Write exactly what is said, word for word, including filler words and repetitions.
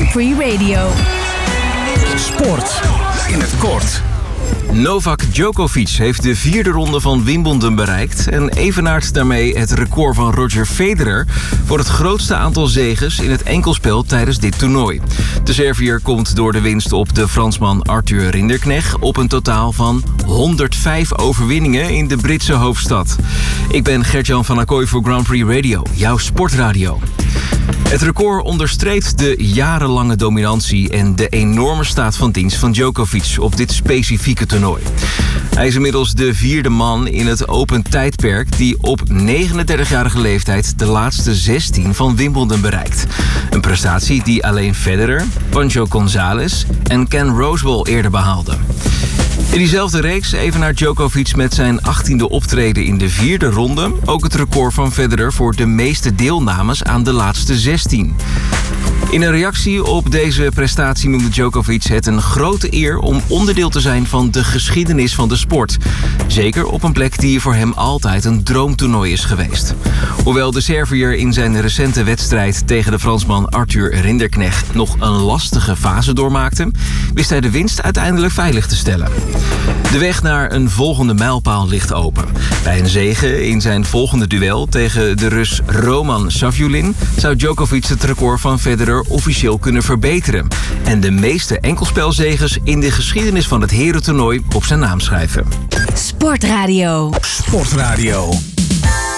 Prix Radio. Sport in het kort. Novak Djokovic heeft de vierde ronde van Wimbledon bereikt en evenaart daarmee het record van Roger Federer voor het grootste aantal zeges in het enkelspel tijdens dit toernooi. De Serviër komt door de winst op de Fransman Arthur Rinderknecht op een totaal van honderdvijf overwinningen in de Britse hoofdstad. Ik ben Gert-Jan van Acquoy voor Grand Prix Radio, jouw sportradio. Het record onderstreept de jarenlange dominantie en de enorme staat van dienst van Djokovic op dit specifieke toernooi. Hij is inmiddels de vierde man in het open tijdperk die op negenendertigjarige leeftijd de laatste zestien van Wimbledon bereikt. Een prestatie die alleen Federer, Pancho González en Ken Rosewall eerder behaalden. In diezelfde reeks evenaart Djokovic met zijn achttiende optreden in de vierde ronde ook het record van Federer voor de meeste deelnames aan de laatste zestien. In een reactie op deze prestatie noemde Djokovic het een grote eer om onderdeel te zijn van de geschiedenis van de sport. Zeker op een plek die voor hem altijd een droomtoernooi is geweest. Hoewel de Serviër in zijn recente wedstrijd tegen de Fransman Arthur Rinderknecht nog een lastige fase doormaakte, wist hij de winst uiteindelijk veilig te stellen. De weg naar een volgende mijlpaal ligt open. Bij een zege in zijn volgende duel tegen de Rus Roman Savulin zou Djokovic het record van Federer officieel kunnen verbeteren en de meeste enkelspelzeges in de geschiedenis van het herentoernooi op zijn naam schrijven. Sportradio. Sportradio.